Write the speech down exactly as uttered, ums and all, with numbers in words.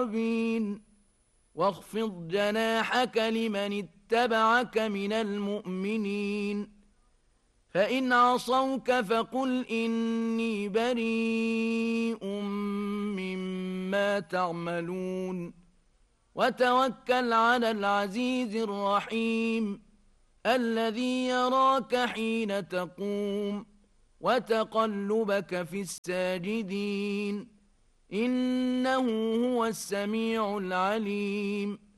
المقربين واخفض جناحك لمن اتبعك من المؤمنين فإن عصوك فقل إني بريء مما تعملون وتوكل على العزيز الرحيم الذي يراك حين تقوم وتقلبك في الساجدين إنه هو السميع العليم